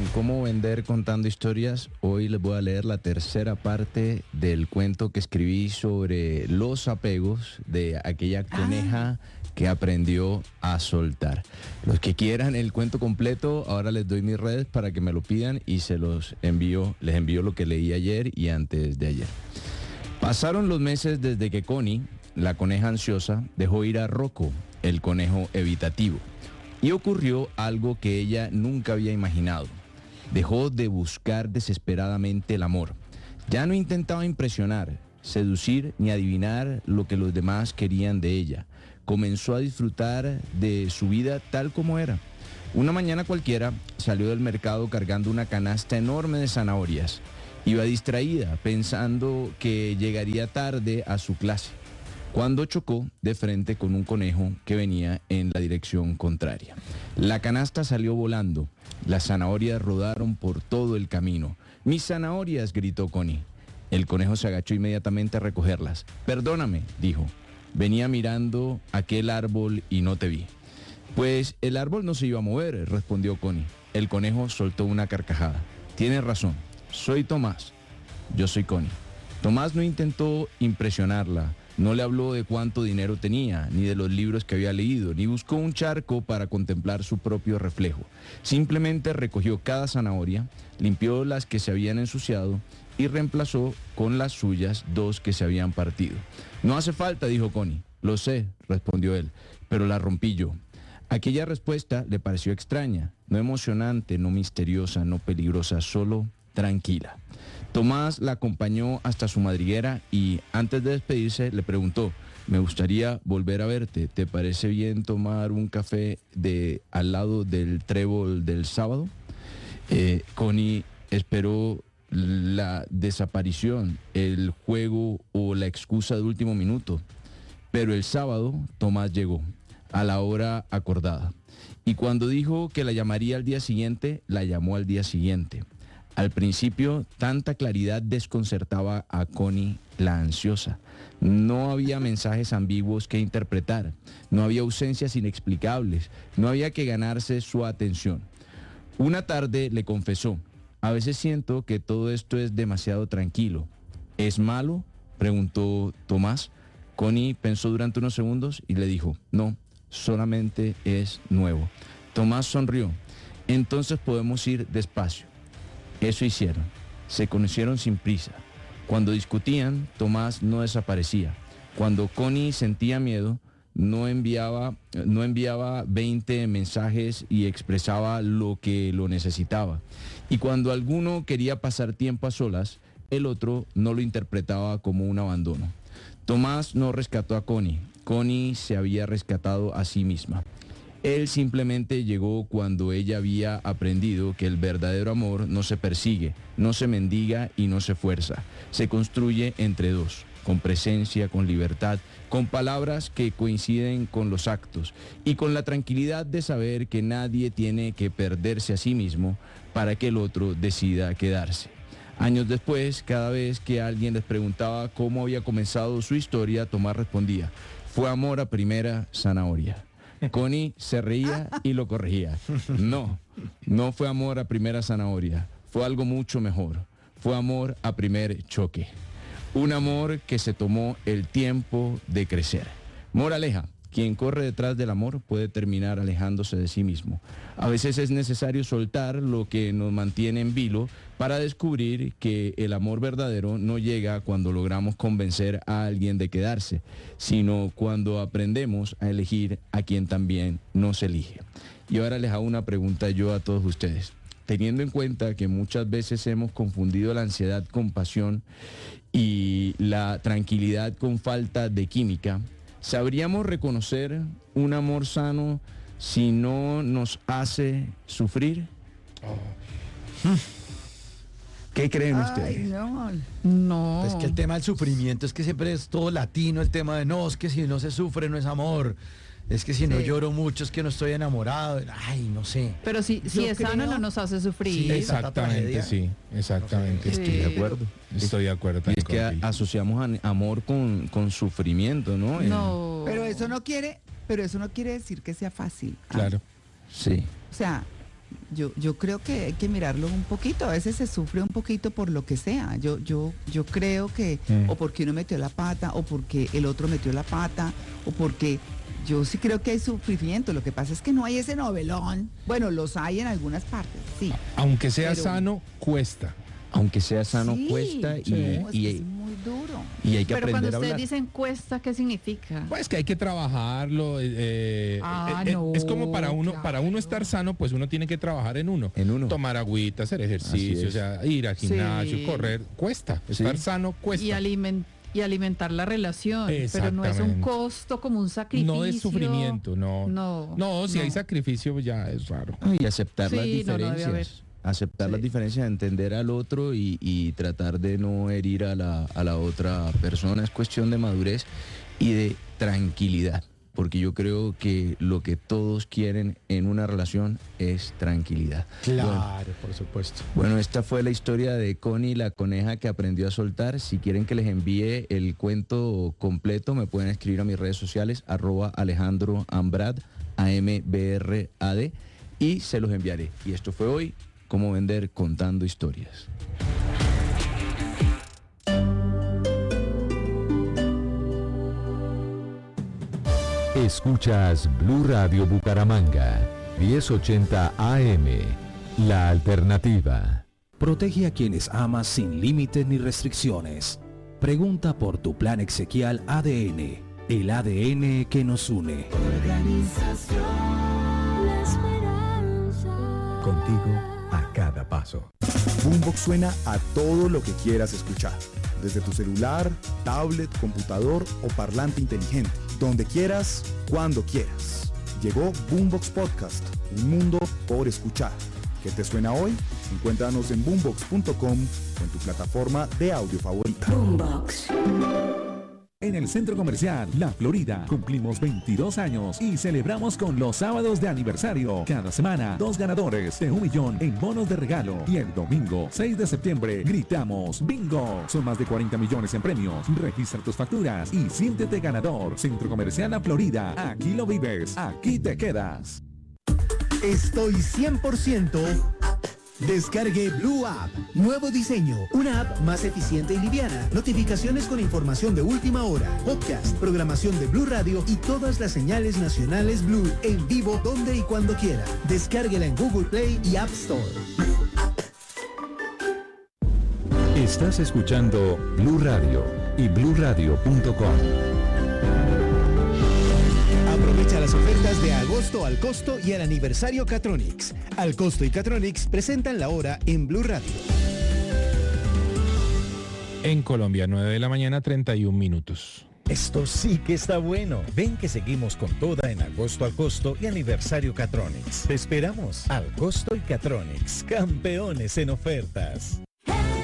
cómo vender contando historias, hoy les voy a leer la tercera parte del cuento que escribí sobre los apegos de aquella coneja que aprendió a soltar. Los que quieran el cuento completo, ahora les doy mis redes para que me lo pidan y se los envío, les envío lo que leí ayer y antes de ayer. Pasaron los meses desde que Connie, la coneja ansiosa, dejó ir a Rocco, el conejo evitativo. Y ocurrió algo que ella nunca había imaginado. Dejó de buscar desesperadamente el amor. Ya no intentaba impresionar, seducir ni adivinar lo que los demás querían de ella. Comenzó a disfrutar de su vida tal como era. Una mañana cualquiera salió del mercado cargando una canasta enorme de zanahorias. Iba distraída, pensando que llegaría tarde a su clase, cuando chocó de frente con un conejo que venía en la dirección contraria. La canasta salió volando, las zanahorias rodaron por todo el camino. ¡Mis zanahorias!, gritó Connie. El conejo se agachó inmediatamente a recogerlas. Perdóname, dijo. Venía mirando aquel árbol y no te vi. Pues el árbol no se iba a mover, respondió Connie. El conejo soltó una carcajada. Tienes razón, soy Tomás. Yo soy Connie. Tomás no intentó impresionarla. No le habló de cuánto dinero tenía, ni de los libros que había leído, ni buscó un charco para contemplar su propio reflejo. Simplemente recogió cada zanahoria, limpió las que se habían ensuciado y reemplazó con las suyas 2 que se habían partido. No hace falta, dijo Connie. Lo sé, respondió él, pero la rompí yo. Aquella respuesta le pareció extraña, no emocionante, no misteriosa, no peligrosa, solo tranquila. Tomás la acompañó hasta su madriguera y antes de despedirse le preguntó: me gustaría volver a verte, ¿te parece bien tomar un café al lado del trébol del sábado? Connie esperó la desaparición, el juego o la excusa de último minuto, pero el sábado Tomás llegó a la hora acordada y cuando dijo que la llamaría al día siguiente, la llamó al día siguiente. Al principio, tanta claridad desconcertaba a Connie, la ansiosa. No había mensajes ambiguos que interpretar, no había ausencias inexplicables, no había que ganarse su atención. Una tarde le confesó: a veces siento que todo esto es demasiado tranquilo. ¿Es malo?, preguntó Tomás. Connie pensó durante unos segundos y le dijo: no, solamente es nuevo. Tomás sonrió. Entonces podemos ir despacio. Eso hicieron. Se conocieron sin prisa. Cuando discutían, Tomás no desaparecía. Cuando Connie sentía miedo, no enviaba 20 mensajes y expresaba lo que lo necesitaba. Y cuando alguno quería pasar tiempo a solas, el otro no lo interpretaba como un abandono. Tomás no rescató a Connie. Connie se había rescatado a sí misma. Él simplemente llegó cuando ella había aprendido que el verdadero amor no se persigue, no se mendiga y no se fuerza. Se construye entre dos, con presencia, con libertad, con palabras que coinciden con los actos y con la tranquilidad de saber que nadie tiene que perderse a sí mismo para que el otro decida quedarse. Años después, cada vez que alguien les preguntaba cómo había comenzado su historia, Tomás respondía: fue amor a primera zanahoria. Connie se reía y lo corregía. No fue amor a primera zanahoria, fue algo mucho mejor. Fue amor a primer choque. Un amor que se tomó el tiempo de crecer. Moraleja: quien corre detrás del amor puede terminar alejándose de sí mismo. A veces es necesario soltar lo que nos mantiene en vilo para descubrir que el amor verdadero no llega cuando logramos convencer a alguien de quedarse, sino cuando aprendemos a elegir a quien también nos elige. Y ahora les hago una pregunta yo a todos ustedes. Teniendo en cuenta que muchas veces hemos confundido la ansiedad con pasión y la tranquilidad con falta de química, ¿sabríamos reconocer un amor sano si no nos hace sufrir? ¿Qué creen ustedes? No. Es que el tema del sufrimiento es que siempre es todo latino, el tema de no, es que si no se sufre no es amor. Es que si no lloro mucho es que no estoy enamorado. Ay, no sé. Pero si es sano no nos hace sufrir. Sí, exactamente, sí, exactamente. Sí. Estoy de acuerdo. Estoy de acuerdo Y también es que contigo. asociamos amor con sufrimiento, ¿no? No. Pero eso no quiere decir que sea fácil. Claro. Sí. O sea, Yo creo que hay que mirarlo un poquito. A veces se sufre un poquito por lo que sea. Yo creo que o porque uno metió la pata, o porque el otro metió la pata, o porque yo sí creo que hay sufrimiento. Lo que pasa es que no hay ese novelón. Bueno, los hay en algunas partes, sí. Aunque sea Pero- sano, cuesta. Aunque sea sano, Sí, cuesta no, es que es muy duro. y hay que Pero cuando aprender a ustedes hablar. dicen cuesta, ¿qué significa? Pues que hay que trabajarlo. No, es como para uno claro. estar sano, pues uno tiene que trabajar en uno. En uno. Tomar agüita, hacer ejercicio, Así o es. sea, ir al gimnasio, Sí. correr, cuesta. Sí. Estar sano cuesta. Y alimentar la relación, pero no es un Exactamente. costo como un sacrificio. No es sufrimiento, no. No, Si hay no. sacrificio, pues ya es raro. Y aceptar Sí, las no, no debe diferencias. haber. Aceptar Sí. las diferencias, entender al otro y tratar de no herir a la otra persona. Es cuestión de madurez y de tranquilidad. Porque yo creo que lo que todos quieren en una relación es tranquilidad. Claro, por supuesto. Bueno, esta fue la historia de Connie, la coneja que aprendió a soltar. Si quieren que les envíe el cuento completo, me pueden escribir a mis redes sociales, @AlejandroAmbrad, AMBRAD, y se los enviaré. Y esto fue hoy, Cómo Vender Contando Historias. Escuchas Blue Radio Bucaramanga, 1080 AM, la alternativa. Protege a quienes amas sin límites ni restricciones. Pregunta por tu plan exequial ADN, el ADN que nos une. Contigo a cada paso. Boombox suena a todo lo que quieras escuchar, desde tu celular, tablet, computador o parlante inteligente, donde quieras, cuando quieras. Llegó Boombox Podcast, un mundo por escuchar. ¿Qué te suena hoy? Encuéntranos en boombox.com o en tu plataforma de audio favorita. En el Centro Comercial La Florida cumplimos 22 años y celebramos con los sábados de aniversario. Cada semana, 2 ganadores de 1 millón en bonos de regalo. Y el domingo, 6 de septiembre, gritamos ¡Bingo! Son más de 40 millones en premios. Registra tus facturas y siéntete ganador. Centro Comercial La Florida. Aquí lo vives. Aquí te quedas. Estoy 100%. Descargue Blue App. Nuevo diseño. Una app más eficiente y liviana. Notificaciones con información de última hora. Podcast, programación de Blue Radio y todas las señales nacionales Blue en vivo donde y cuando quiera. Descárguela en Google Play y App Store. Estás escuchando Blue Radio y bluradio.com. Aprovecha las ofertas de agosto al costo y el aniversario Catronics. Al costo y Catronics presentan la hora en Blue Radio. En Colombia, 9 de la mañana, 31 minutos. Esto sí que está bueno. Ven que seguimos con toda en agosto al costo y aniversario Catronics. Te esperamos. Al costo y Catronics, campeones en ofertas.